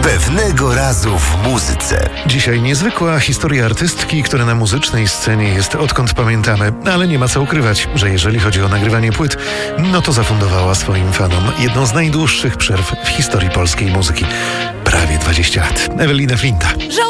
Pewnego razu w muzyce. Dzisiaj niezwykła historia artystki, która na muzycznej scenie jest odkąd pamiętamy, ale nie ma co ukrywać, że jeżeli chodzi o nagrywanie płyt, no to zafundowała swoim fanom jedną z najdłuższych przerw w historii polskiej muzyki. Prawie 20 lat. Ewelina Flinta.